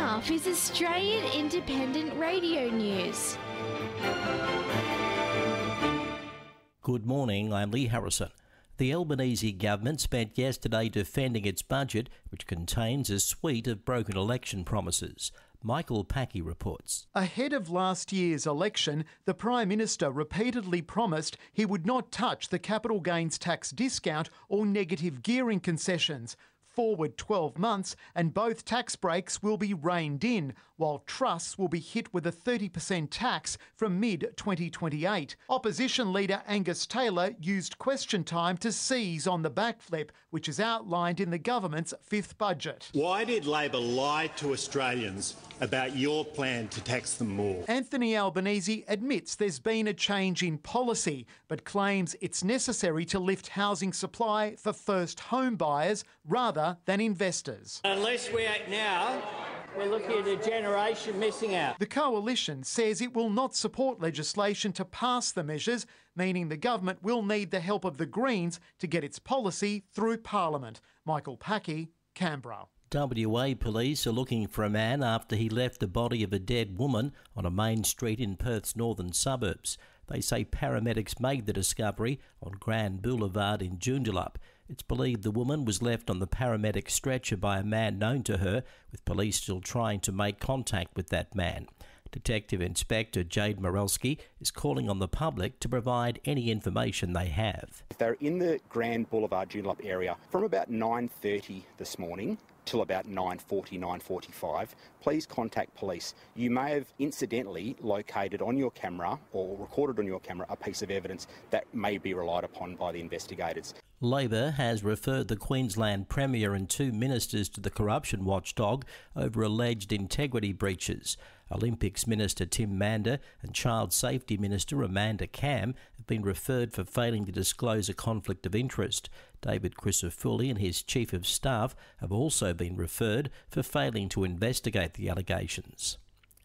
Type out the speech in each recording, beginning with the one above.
half is Australian Independent Radio News. Good morning, I'm Lee Harrison. The Albanese government spent yesterday defending its budget, which contains a suite of broken election promises. Michael Packey reports. Ahead of last year's election, the Prime Minister repeatedly promised he would not touch the capital gains tax discount or negative gearing concessions. Forward 12 months and both tax breaks will be reined in, while trusts will be hit with a 30% tax from mid-2028. Opposition leader Angus Taylor used question time to seize on the backflip, which is outlined in the government's fifth budget. Why did Labor lie to Australians about your plan to tax them more? Anthony Albanese admits there's been a change in policy, but claims it's necessary to lift housing supply for first home buyers rather than investors. Unless we act now, we're looking at a generation missing out. The Coalition says it will not support legislation to pass the measures, meaning the government will need the help of the Greens to get its policy through Parliament. Michael Packey, Canberra. WA police are looking for a man after he left the body of a dead woman on a main street in Perth's northern suburbs. They say paramedics made the discovery on Grand Boulevard in Joondalup. It's believed the woman was left on the paramedic stretcher by a man known to her, with police still trying to make contact with that man. Detective Inspector Jade Morelsky is calling on the public to provide any information they have. If they're in the Grand Boulevard Joondalup area from about 9:30 this morning till about 9:40, 9:45, please contact police. You may have incidentally located on your camera or recorded on your camera a piece of evidence that may be relied upon by the investigators. Labor has referred the Queensland Premier and two ministers to the corruption watchdog over alleged integrity breaches. Olympics Minister Tim Mander and Child Safety Minister Amanda Cam have been referred for failing to disclose a conflict of interest. David Crisafulli and his Chief of Staff have also been referred for failing to investigate the allegations.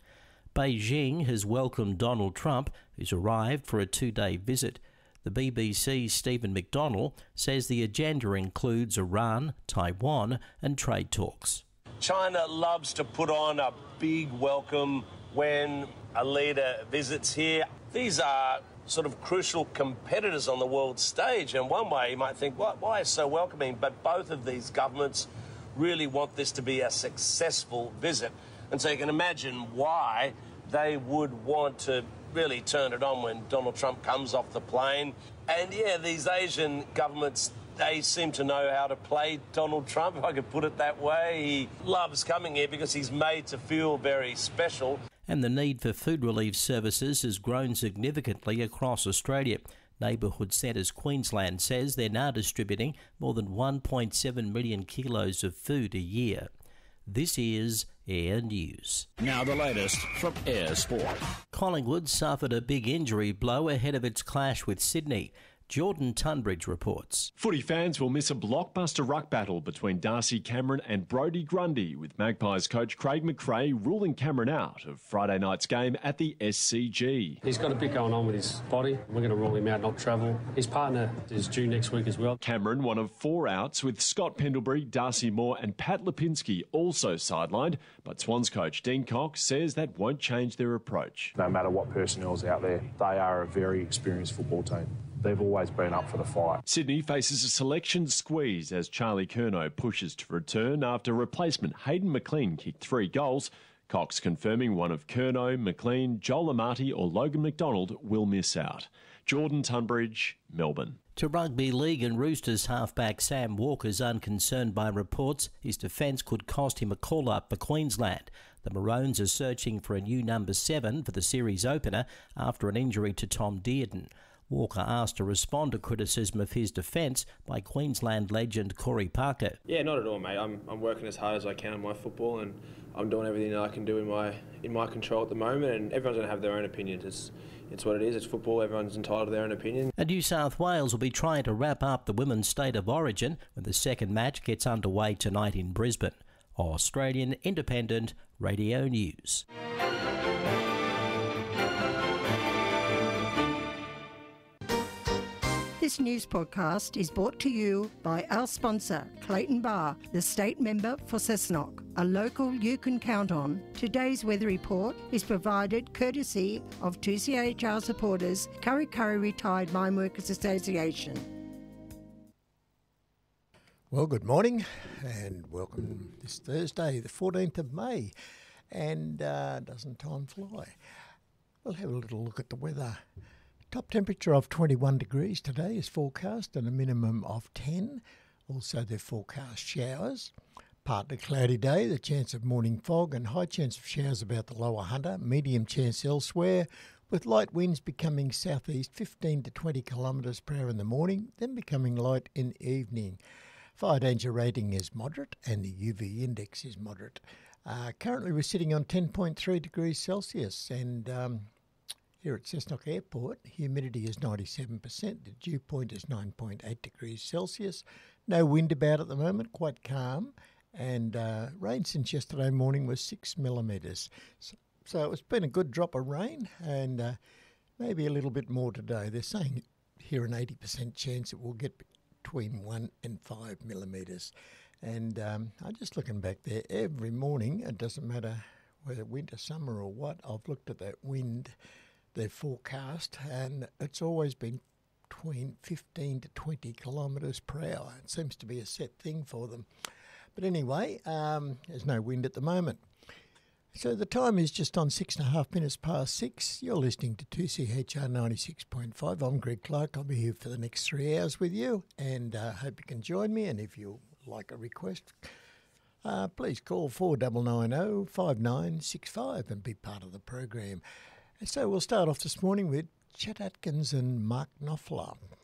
Beijing has welcomed Donald Trump, who's arrived for a two-day visit. The BBC's Stephen McDonnell says the agenda includes Iran, Taiwan and trade talks. China loves to put on a big welcome when a leader visits here. These are sort of crucial competitors on the world stage, and one way you might think, why so welcoming? But both of these governments really want this to be a successful visit, and so you can imagine why they would want to really turn it on when Donald Trump comes off the plane. And yeah, these Asian governments, they seem to know how to play Donald Trump, if I could put it that way. He loves coming here because he's made to feel very special. And the need for food relief services has grown significantly across Australia. Neighbourhood Centres Queensland says they're now distributing more than 1.7 million kilos of food a year. This is Air News. Now the latest from Air Sport. Collingwood suffered a big injury blow ahead of its clash with Sydney. Jordan Tunbridge reports. Footy fans will miss a blockbuster ruck battle between Darcy Cameron and Brodie Grundy, with Magpies coach Craig McRae ruling Cameron out of Friday night's game at the SCG. He's got a bit going on with his body. We're going to rule him out, not travel. His partner is due next week as well. Cameron, one of 4 outs, with Scott Pendlebury, Darcy Moore and Pat Lipinski also sidelined, but Swans coach Dean Cox says that won't change their approach. No matter what personnel's out there, they are a very experienced football team. They've always been up for the fight. Sydney faces a selection squeeze as Charlie Curnow pushes to return after replacement Hayden McLean kicked 3 goals. Cox confirming one of Curnow, McLean, Joel Amati or Logan McDonald will miss out. Jordan Tunbridge, Melbourne. To rugby league, and Roosters halfback Sam Walker's unconcerned by reports his defence could cost him a call-up for Queensland. The Maroons are searching for a new number 7 for the series opener after an injury to Tom Dearden. Walker asked to respond to criticism of his defence by Queensland legend Corey Parker. Yeah, not at all, mate. I'm working as hard as I can on my football, and I'm doing everything that I can do in my control at the moment. And everyone's going to have their own opinions. It's what it is. It's football. Everyone's entitled to their own opinion. And New South Wales will be trying to wrap up the women's state of origin when the second match gets underway tonight in Brisbane. Australian Independent Radio News. The This news podcast is brought to you by our sponsor, Clayton Bar, the state member for Cessnock, a local you can count on. Today's weather report is provided courtesy of 2CHR supporters, Kurri Kurri Retired Mine Workers Association. Well, good morning and welcome this Thursday, the 14th of May. And doesn't time fly? We'll have a little look at the weather. Top temperature of 21 degrees today is forecast and a minimum of 10. Also, they're forecast showers. Partly cloudy day, the chance of morning fog and high chance of showers about the lower Hunter, medium chance elsewhere, with light winds becoming southeast 15 to 20 kilometres per hour in the morning, then becoming light in the evening. Fire danger rating is moderate and the UV index is moderate. Currently we're sitting on 10.3 degrees Celsius and here at Cessnock Airport, humidity is 97%, the dew point is 9.8 degrees Celsius. No wind about at the moment, quite calm, and rain since yesterday morning was 6 millimetres. So it's been a good drop of rain and maybe a little bit more today. They're saying here an 80% chance it will get between 1 and 5 millimetres. And I'm just looking back there, every morning, it doesn't matter whether winter, summer or what, I've looked at that wind, their forecast, and it's always been between 15 to 20 kilometres per hour. It seems to be a set thing for them. But anyway, there's no wind at the moment. So the time is just on 6.5 minutes past 6. You're listening to 2CHR 96.5. I'm Greg Clark. I'll be here for the next 3 hours with you, and hope you can join me. And if you like a request, please call 4990 5965 and be part of the program. And so we'll start off this morning with Chet Atkins and Mark Knopfler.